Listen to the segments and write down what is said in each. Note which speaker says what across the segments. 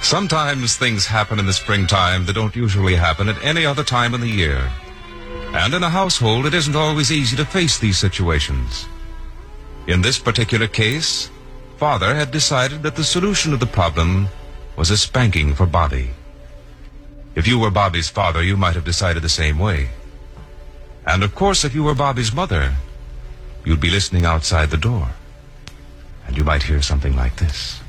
Speaker 1: Sometimes things happen in the springtime that don't usually happen at any other time in the year. And in a household, it isn't always easy to face these situations. In this particular case, Father had decided that the solution to the problem was a spanking for Bobby. If you were Bobby's father, you might have decided the same way. And of course, if you were Bobby's mother, you'd be listening outside the door. And you might hear something like this.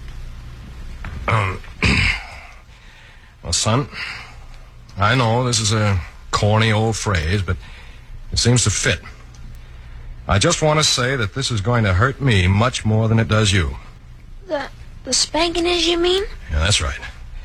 Speaker 2: Well, son, I know this is a corny old phrase, but it seems to fit. I just want to say that this is going to hurt me much more than it does you.
Speaker 3: The spanking is, you mean?
Speaker 2: Yeah, that's right.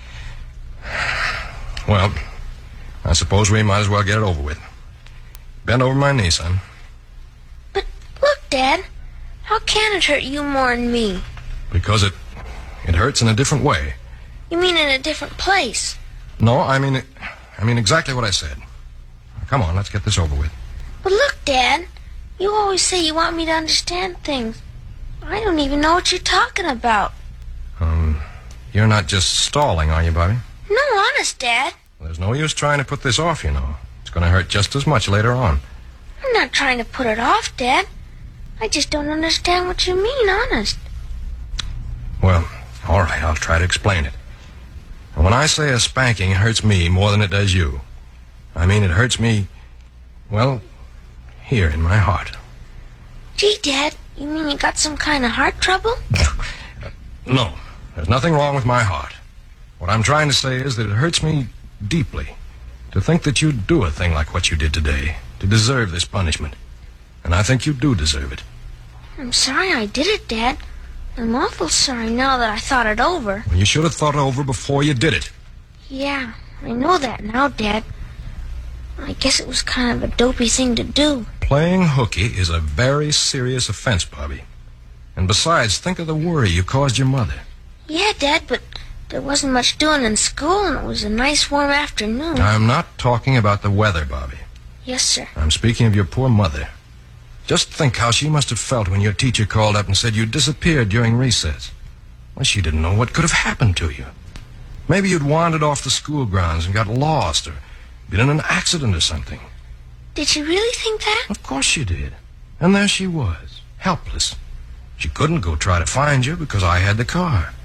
Speaker 2: Well, I suppose we might as well get it over with. Bend over my knee, son.
Speaker 3: But look, Dad, how can it hurt you more than me?
Speaker 2: Because it hurts in a different way.
Speaker 3: You mean in a different place?
Speaker 2: No, I mean exactly what I said. Come on, let's get this over with.
Speaker 3: But look, Dad, you always say you want me to understand things. I don't even know what you're talking about.
Speaker 2: You're not just stalling, are you, Bobby?
Speaker 3: No, honest, Dad.
Speaker 2: Well, there's no use trying to put this off, you know. It's going to hurt just as much later on.
Speaker 3: I'm not trying to put it off, Dad. I just don't understand what you mean, honest.
Speaker 2: Well, all right, I'll try to explain it. And when I say a spanking hurts me more than it does you, I mean it hurts me, well, here in my heart.
Speaker 3: Gee, Dad, you mean you got some kind of heart trouble?
Speaker 2: No, there's nothing wrong with my heart. What I'm trying to say is that it hurts me deeply to think that you'd do a thing like what you did today to deserve this punishment. And I think you do deserve it.
Speaker 3: I'm sorry I did it, Dad. I'm awful sorry now that I thought it over.
Speaker 2: Well, you should have thought it over before you did it.
Speaker 3: Yeah, I know that now, Dad. I guess it was kind of a dopey thing to do.
Speaker 2: Playing hooky is a very serious offense, Bobby. And besides, think of the worry you caused your mother.
Speaker 3: Yeah, Dad, but there wasn't much doing in school, and it was a nice warm afternoon.
Speaker 2: I'm not talking about the weather, Bobby.
Speaker 3: Yes, sir.
Speaker 2: I'm speaking of your poor mother. Just think how she must have felt when your teacher called up and said you disappeared during recess. Well, she didn't know what could have happened to you. Maybe you'd wandered off the school grounds and got lost or been in an accident or something.
Speaker 3: Did she really think that?
Speaker 2: Of course she did. And there she was, helpless. She couldn't go try to find you because I had the car.